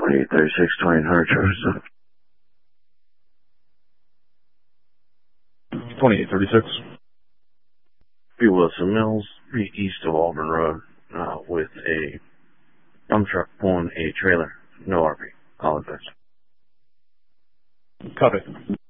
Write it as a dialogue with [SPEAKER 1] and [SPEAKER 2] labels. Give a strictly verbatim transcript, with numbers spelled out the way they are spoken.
[SPEAKER 1] twenty-eight thirty-six, twenty Hunter Traverse.
[SPEAKER 2] twenty-eight thirty-six.
[SPEAKER 1] B. Wilson Mills, be east of Auburn Road, uh, with a dump truck pulling a trailer. No R P. All advice.
[SPEAKER 2] Copy.